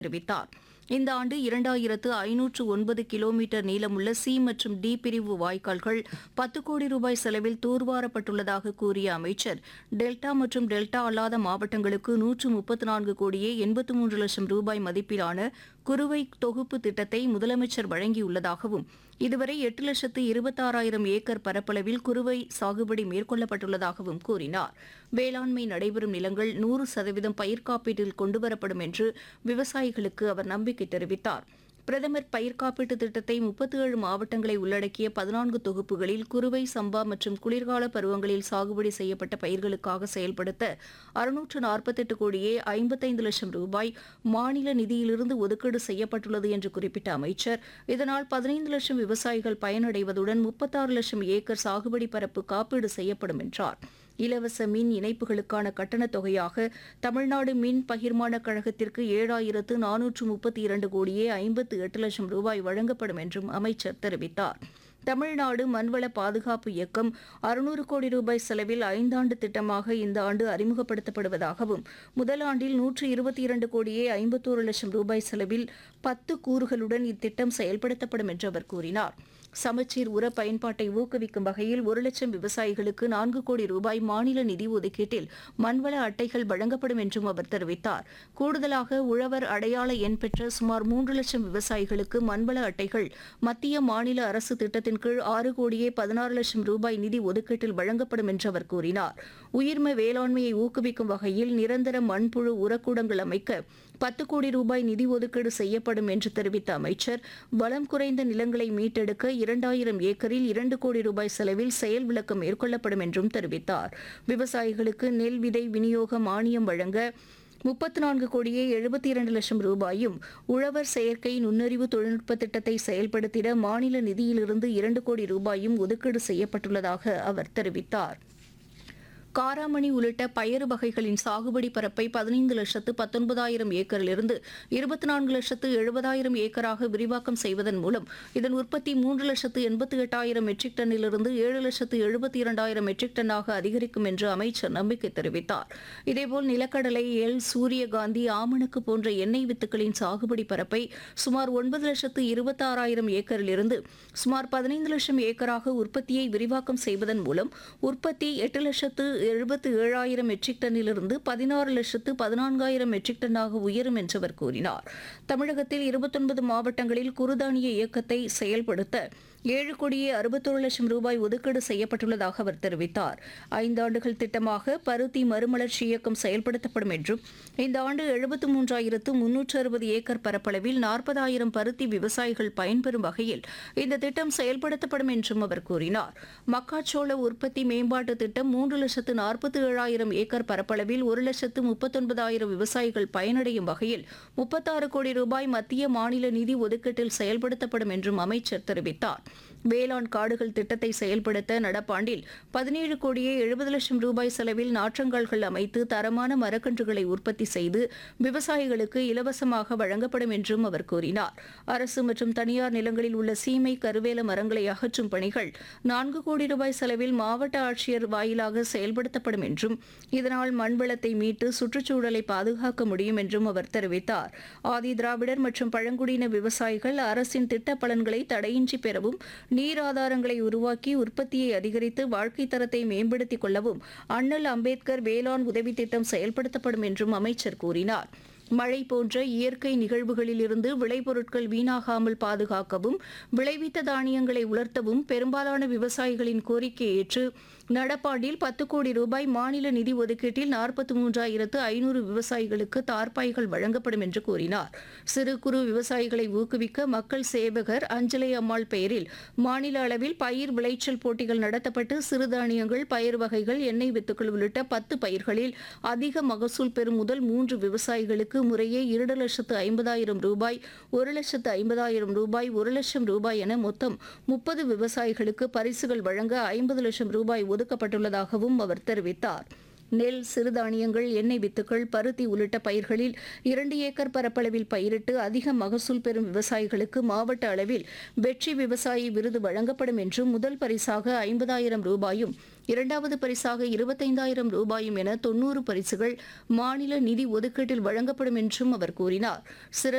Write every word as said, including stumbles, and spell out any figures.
தெரிவித்தார். இந்த ஆண்டு இரண்டாயிரத்து ஐநூற்று ஒன்பது கிலோமீட்டர் நீளமுள்ள சி மற்றும் டி பிரிவு வாய்க்கால்கள் பத்து கோடி ரூபாய் செலவில் தூர்வாரப்பட்டுள்ளதாக கூறிய அமைச்சர், டெல்டா மற்றும் டெல்டா அல்லாத மாவட்டங்களுக்கு நூற்று முப்பத்து நான்கு கோடியே எண்பத்து மூன்று லட்சம் ரூபாய் மதிப்பிலான குறுவை தொகுப்பு திட்டத்தை முதலமைச்சர் வழங்கியுள்ளதாகவும், இதுவரை எட்டு லட்சத்து இருபத்தாறாயிரம் ஏக்கர் பரப்பளவில் குறுவை சாகுபடி மேற்கொள்ளப்பட்டுள்ளதாகவும் கூறினார். வேளாண்மை நடைபெறும் நிலங்கள் நூறு சதவீதம் பயிர் காப்பீட்டில் கொண்டுவரப்படும் என்று விவசாயிகளுக்கு அவர் நம்பிக்கை தெரிவித்தார். பிரதமர் பயிர் காப்பீட்டு திட்டத்தை முப்பத்தி ஏழு மாவட்டங்களை உள்ளடக்கிய பதினான்கு தொகுப்புகளில் குறுவை, சம்பா மற்றும் குளிர்கால பருவங்களில் சாகுபடி செய்யப்பட்ட பயிர்களுக்காக செயல்படுத்த அறுநூற்று நாற்பத்தெட்டு கோடியே ஐம்பத்தைந்து லட்சம் ரூபாய் மாநில நிதியிலிருந்து ஒதுக்கீடு செய்யப்பட்டுள்ளது என்று குறிப்பிட்ட அமைச்சர், இதனால் பதினைந்து லட்சம் விவசாயிகள் பயனடைவதுடன் முப்பத்தாறு லட்சம் ஏக்கர் சாகுபடி பரப்பு காப்பீடு செய்யப்படும் என்றார். இலவச மின் இணைப்புகளுக்கான கட்டணத் தொகையாக தமிழ்நாடு மின் பகிர்மான கழகத்திற்கு ஏழாயிரத்து நானூற்று முப்பத்தி இரண்டு கோடியே ஐம்பத்து எட்டு லட்சம் ரூபாய் வழங்கப்படும் என்றும் அமைச்சர் தெரிவித்தார். தமிழ்நாடு மண்வள பாதுகாப்பு இயக்கம் அறுநூறு கோடி ரூபாய் செலவில் ஐந்தாண்டு திட்டமாக இந்த ஆண்டு அறிமுகப்படுத்தப்படுவதாகவும், முதல் ஆண்டில் நூற்று இருபத்தி இரண்டு கோடியே ஐம்பத்தோரு லட்சம் ரூபாய் செலவில் பத்து கூறுகளுடன் இத்திட்டம் செயல்படுத்தப்படும் என்று அவர் கூறினார். சமச்சீர் உர பயன்பாட்டை ஊக்குவிக்கும் வகையில் ஒரு லட்சம் விவசாயிகளுக்கு நான்கு கோடி ரூபாய் மாநில நிதி ஒதுக்கீட்டில் மண்வள அட்டைகள் வழங்கப்படும் என்றும் அவர் தெரிவித்தார். கூடுதலாக உழவர் அடையாள எண் பெற்ற சுமார் மூன்று லட்சம் விவசாயிகளுக்கு மண்வள அட்டைகள் மத்திய மாநில அரசு திட்டத்தின் கீழ் ஆறு கோடியே பதினாறு லட்சம் ரூபாய் நிதி ஒதுக்கீட்டில் வழங்கப்படும் என்று அவர் கூறினார். உயிர்ம வேளாண்மையை ஊக்குவிக்கும் வகையில் நிரந்தர மண்புழு உரக்கூடங்கள் அமைக்க பத்து கோடி ரூபாய் நிதி ஒதுக்கீடு செய்யப்படும் என்று தெரிவித்த அமைச்சர், வளம் குறைந்த நிலங்களை மீட்டெடுக்க இரண்டாயிரம் ஏக்கரில் இரண்டு கோடி ரூபாய் செலவில் செயல் விளக்கம் மேற்கொள்ளப்படும் என்றும் தெரிவித்தார். விவசாயிகளுக்கு நெல் விதை விநியோக மானியம் வழங்க முப்பத்து நான்கு கோடியே எழுபத்தி இரண்டு லட்சம் ரூபாயும், உழவர் செயற்கை நுண்ணறிவு தொழில்நுட்ப திட்டத்தை செயல்படுத்திட மாநில நிதியிலிருந்து இரண்டு கோடி ரூபாயும் ஒதுக்கீடு செய்யப்பட்டுள்ளதாக அவர் தெரிவித்தார். காராமணி உள்ளிட்ட பயறு வகைகளின் சாகுபடி பரப்பை பதினைந்து லட்சத்து பத்தொன்பதாயிரம் ஏக்கரிலிருந்து இருபத்தி நான்கு லட்சத்து எழுபதாயிரம் ஏக்கராக விரிவாக்கம் செய்வதன் மூலம் இதன் உற்பத்தி மூன்று லட்சத்து எண்பத்தி எட்டாயிரம் மெட்ரிக் டன்னிலிருந்து ஏழு லட்சத்து எழுபத்தி இரண்டாயிரம் மெட்ரிக் டன்னாக அதிகரிக்கும் என்று அமைச்சர் நம்பிக்கை தெரிவித்தார். இதேபோல் நிலக்கடலை, எள், சூரியகாந்தி, ஆமணக்கு போன்ற எண்ணெய் வித்துக்களின் சாகுபடி பரப்பை சுமார் ஒன்பது லட்சத்து இருபத்தாறாயிரம் ஏக்கரிலிருந்து சுமார் பதினைந்து லட்சம் ஏக்கராக உற்பத்தியை விரிவாக்கம் செய்வதன் மூலம் உற்பத்தி எட்டு லட்சத்து எழுபத்து ஏழாயிரம் மெட்ரிக் டன்னிலிருந்து பதினாறு லட்சத்து பதினான்காயிரம் மெட்ரிக் டன்னாக உயரும் என்று அவர் கூறினார். தமிழகத்தில் இருபத்தொன்பது மாவட்டங்களில் குறுதானிய இயக்கத்தை செயல்படுத்த ஏழு கோடியே அறுபத்தோரு லட்சம் ரூபாய் ஒதுக்கீடு செய்யப்பட்டுள்ளதாக அவர் தெரிவித்தார். ஐந்தாண்டுகள் திட்டமாக பருத்தி மறுமலர்ச்சி இயக்கம் செயல்படுத்தப்படும் என்றும், இந்த ஆண்டு எழுபத்து மூன்றாயிரத்து முன்னூற்று அறுபது ஏக்கர் பரப்பளவில் நாற்பதாயிரம் பருத்தி விவசாயிகள் பயன்பெறும் வகையில் இந்த திட்டம் செயல்படுத்தப்படும் என்றும் அவர் கூறினார். மக்காச்சோள உற்பத்தி மேம்பாட்டு திட்டம் மூன்று லட்சத்து நாற்பத்தி ஏழாயிரம் ஏக்கர் பரப்பளவில் ஒரு லட்சத்து முப்பத்தொன்பதாயிரம் விவசாயிகள் பயனடையும் வகையில் முப்பத்தாறு கோடி ரூபாய் மத்திய மாநில நிதி ஒதுக்கீட்டில் செயல்படுத்தப்படும் என்றும் அமைச்சர் தெரிவித்தார். வேளாண் காடுகள் திட்டத்தை செயல்படுத்த நடப்பாண்டில் பதினேழு கோடியே எழுபது லட்சம் ரூபாய் செலவில் நாற்றங்கால்கள் அமைத்து தரமான மரக்கன்றுகளை உற்பத்தி செய்து விவசாயிகளுக்கு இலவசமாக வழங்கப்படும் என்றும் அவர் கூறினார். அரசு மற்றும் தனியார் நிலங்களில் உள்ள சீமை கருவேல மரங்களை அகற்றும் பணிகள் நான்கு கோடி ரூபாய் செலவில் மாவட்ட ஆட்சியர் வாயிலாக செயல்படுத்தப்படும் என்றும், இதனால் மண்வளத்தை மீட்டு சுற்றுச்சூழலை பாதுகாக்க முடியும் என்றும் அவர் தெரிவித்தார். ஆதி திராவிடர் மற்றும் பழங்குடியின விவசாயிகள் அரசின் திட்ட பலன்களை தடையின்றி பெறவும், நீர் ஆதாரங்களை உருவாக்கி உற்பத்தியை அதிகரித்து வாழ்க்கை தரத்தை மேம்படுத்திக் கொள்ளவும் அண்ணல் அம்பேத்கர் வேளாண் உதவி திட்டம் செயல்படுத்தப்படும் என்றும் அமைச்சர் கூறினார். மழை போன்ற இயற்கை நிகழ்வுகளில் இருந்து விளைபொருட்கள் வீணாகாமல் பாதுகாக்கவும், விளைவித்த தானியங்களை உலர்த்தவும் பெரும்பாலான விவசாயிகளின் கோரிக்கையை ஏற்று நடப்பாண்டில் பத்து கோடி ரூபாய் மாநில நிதி ஒதுக்கீட்டில் நாற்பத்தி மூன்றாயிரத்து ஐநூறு விவசாயிகளுக்கு தார்பாய்கள் வழங்கப்படும் என்று கூறினார். சிறு குறு விவசாயிகளை ஊக்குவிக்க மக்கள் சேவகர் அஞ்சலை அம்மாள் பெயரில் மாநில அளவில் பயிர் விளைச்சல் போட்டிகள் நடத்தப்பட்டு சிறுதானியங்கள், பயிர் வகைகள், எண்ணெய் வித்துக்கள் உள்ளிட்ட பத்து பயிர்களில் அதிக மகசூல் பெறும் முதல் மூன்று விவசாயிகளுக்கு முறையே இரண்டு லட்சத்து ஐம்பதாயிரம் ரூபாய், ஒரு லட்சத்து ஐம்பதாயிரம் ரூபாய், ஒரு லட்சம் ரூபாய் என மொத்தம் முப்பது விவசாயிகளுக்கு பரிசுகள் வழங்க ஐம்பது லட்சம் ரூபாய் ஒதுக்கப்பட்டுள்ளதாகவும் அவர் தெரிவித்தார். நெல், சிறுதானியங்கள், எண்ணெய் வித்துக்கள், பருத்தி உள்ளிட்ட பயிர்களில் இரண்டு ஏக்கர் பரப்பளவில் பயிரிட்டு அதிக மகசூல் பெறும் விவசாயிகளுக்கு மாவட்ட அளவில் வெற்றி விவசாயி விருது வழங்கப்படும் என்றும், முதல் பரிசாக ஐம்பதாயிரம் ரூபாயும், இரண்டாவது பரிசாக இருபத்தைந்தாயிரம் ரூபாயும் என தொன்னூறு பரிசுகள் மாநில நிதி ஒதுக்கீட்டில் வழங்கப்படும் என்றும் அவர் கூறினார்.